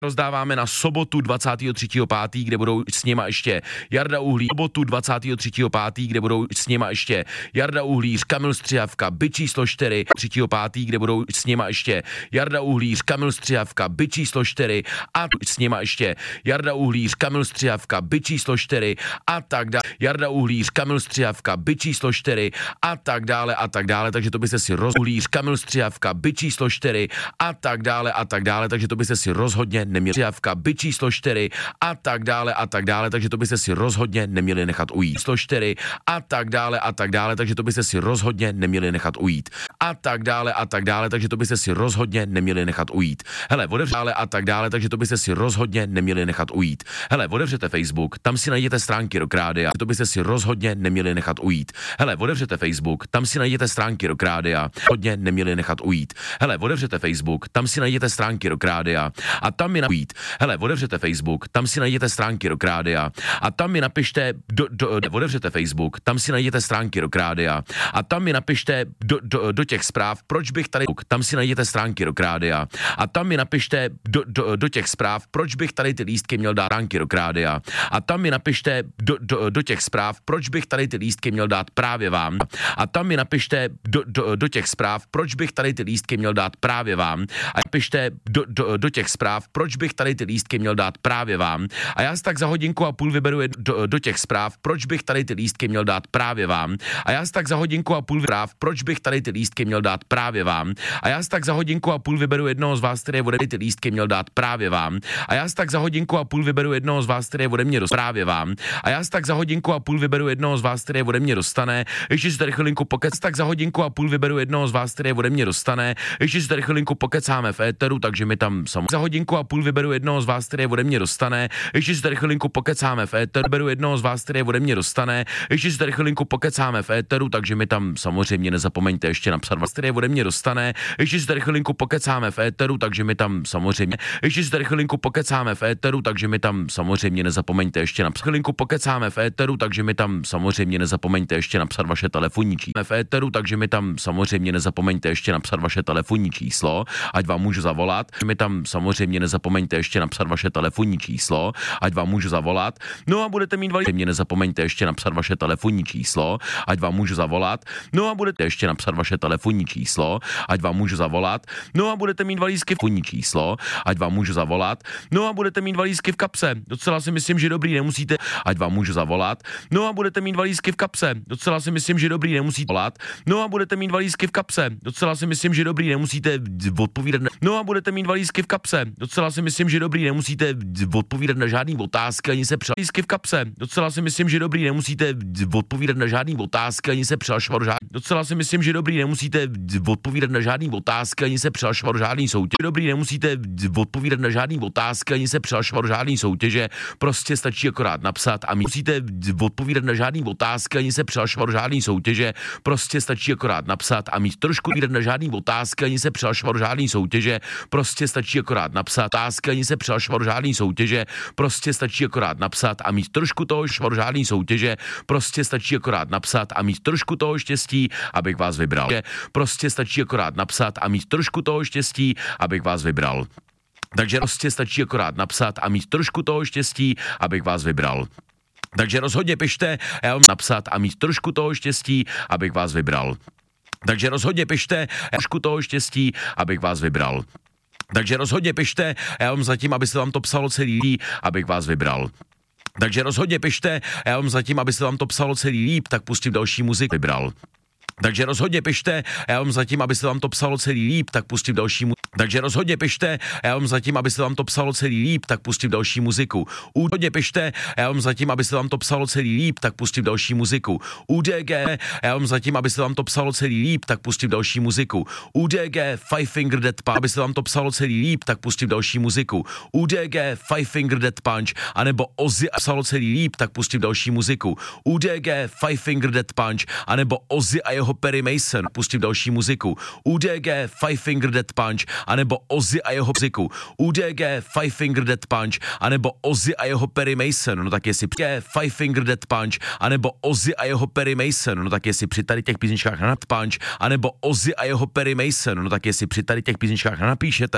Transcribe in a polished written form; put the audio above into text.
rozdáváme na sobotu 23.5., kde budou s nima ještě Jarda Uhlíř, sobotu 23.5., kde budou s nima ještě Jarda Uhlíř, Kamil Střihavka, byt číslo 4, 3.5., kde budou s nima ještě Jarda Uhlíř, Kamil Střihavka, byt číslo 4 a s nima ještě Jarda Uhlíř, Kamil Střihavka, byt číslo 4 a tak dále. Jarda Uhlíř, Kamil Střihavka, byt číslo 4 a tak dále, takže to byste si Uhlíř, Kamil Střihavka, byt číslo 4 a tak dále, takže to byste si rozhodně neměli Střihavka, byt číslo 4 a tak dále, takže to byste si rozhodně neměli nechat ujít. Číslo 4 a tak dále, takže to byste si rozhodně neměli nechat ujít. A tak dále, takže to byste si rozhodně neměli nechat ujít. Hele, otevřete a tak dále, takže to byste si rozhodně neměli nechat ujít. Hele, otevřete Facebook, tam si najdete stránky Rock Rádia, to byste si rozhodně neměli nechat ujít. Hele, otevřete Facebook, tam si najdete stránky Rock Rádia, hodně neměli nechat ujít. Hele, otevřete Facebook, tam si najdete stránky Rock Rádia a tam mi napojít. Hele, otevřete Facebook, tam si najdete stránky Rock Rádia a tam mi napište otevřete Facebook, tam si najdete stránky Rock Rádia a tam mi napište do těch zpráv, proč bych tady, tam si najdete stránky Rock Rádia a tam mi napište do těch zpráv, proč bych tady ty lístky měl dát stránky Rock Rádia a tam mi napište do těch zpráv, proč bych tady ty lístky měl dát právě vám a tam mi napište do těch zpráv, proč bych tady ty lístky měl dát právě vám a napište do těch zpráv, proč bych tady ty lístky měl dát právě vám a já si tak za hodinku a půl vyberu do těch zpráv, proč bych tady ty lístky měl dát právě vám a já si tak za hodinku a půl vyberu, proč bych tady ty lístky měl dát právě vám a já si tak za hodinku a půl vyberu jednoho z vás, který ode mě ty lístky měl dát právě vám a já si tak za hodinku a půl vyberu jednoho z vás, který ode mě dostane právě vám a já si tak za hodinku a půl vyberu jednoho z vás, který ode mě dostane, ještě si tady chvilinku tak za hodinku a půl vyberu jednoho z vás, který ode mě dostane, ještě si tady chvilinku pokecáme v éteru, takže mi tam za hodinku a půl vyberu jednoho z vás, který ode mě dostane, ještě si tady chvilinku pokecáme v éteru, vyberu jednoho z vás, který ode mě dostane, ještě si tady chvilinku pokecáme v éteru, takže mi tam samozřejmě nezapomeňte ještě napsat vás, který ode mě dostane, ještě si tady chvilinku pokecáme v éteru, takže mi tam samozřejmě, ještě si tady chvilinku pokecáme v éteru, takže mi tam samozřejmě nezapomeňte ještě napsat chvilinku pokecáme v éteru, takže mi tam samozřejmě nezapomeňte ještě napsat vaše telefonní číslo v éteru, takže mi tam samozřejmě nezapomeňte ještě napsat vaše telefonní číslo, ať vám můžu zavolat, mi tam samozřejmě nezapomeňte ještě napsat vaše telefonní číslo, ať vám můžu zavolat, no a budete mít mě nezapomeňte ještě napsat vaše telefonní číslo, ať vám můžu zavolat, no a budete ještě napsat vaše telefonní číslo, ať vám můžu zavolat, no a budete mít valízky v telefonní číslo, ať vám můžu zavolat, no a budete mít valízky v kapse, docela si myslím, že dobrý, nemusíte, ať vám můžu zavolat, no a budete mít valízky v kapse, docela si myslím, že dobrý, nemusíte volat, no a budete mít valízky v kapse, docela si myslím, že dobrý, nemusíte odpovídat, no a budete mít valízky v kapse, docela si myslím, že dobrý, nemusíte odpovídat na žádný otázky, ani se valízky v kapse, docela si myslím, že dobrý, nemusíte odpovídat na žádný otázky, ani se přihlašovat žádný, docela si myslím, že dobrý, nemusíte odpovídat na žádný otázky, ani se přihlašovat žádný soutěž, dobrý, nemusíte odpovídat na žádný otázky, ani se přihlašovat žádný soutěže, prostě stačí akorát napsat a musíte odpovídat na žádný otázky, ani se přihlašovat žádný soutěže, prostě stačí akorát napsat a mít trošku odpovídat na žádný otázky, ani se přihlašovat žádný soutěže, prostě stačí akorát napsat otázky, ani se přihlašovat žádný soutěže, prostě stačí akorát napsat a mít trošku toho žádný soutěže, prostě stačí akorát napsat a mít trošku toho štěstí, abych vás vybral. Prostě stačí akorát napsat a mít trošku toho štěstí, abych vás vybral. Takže prostě stačí akorát napsat a mít trošku toho štěstí, abych vás vybral. Takže rozhodně pište, já vám napsat a mít trošku toho štěstí, abych vás vybral. Takže rozhodně pište, trošku toho štěstí, abych vás vybral. Takže rozhodně pište, já vám zatím, aby se vám to psalo celý, abych vás vybral. Takže rozhodně pište, já vám zatím, aby se vám to psalo celý líp, tak pustím další muziku, vybral. Takže rozhodně pište, já vám zatím, aby se vám to psalo celý líp, tak pustím další muziku. Takže rozhodně pište, já vám zatím, aby se vám to psalo celý líp, tak pustím další muziku. Hodně pište, já vám zatím, aby se vám to psalo celý líp, tak pustím další muziku. UDG, já vám zatím, aby se vám to psalo celý líp, tak pustím další muziku. UDG, Five Finger Death Punch, aby se vám to psalo celý líp, tak pustím další muziku. UDG, Five Finger Death Punch, anebo Ozzy a psalo celý líp, tak pustím další muziku. UDG, Five Finger Death Punch, anebo Ozzy a jeho Perry Mason, pustím další muziku. UDG, Five Finger Death Punch, anebo Ozzy a jeho muziku. UDG, Five Finger Death Punch, anebo Ozzy a jeho Perry Mason, no tak jestli Five Finger Death Punch, anebo Ozzy a jeho Perry Mason, no tak jestli při tady těch písničkách Punch, anebo Ozzy a jeho Perry Mason, no tak jestli při tady těch písničkách napíšete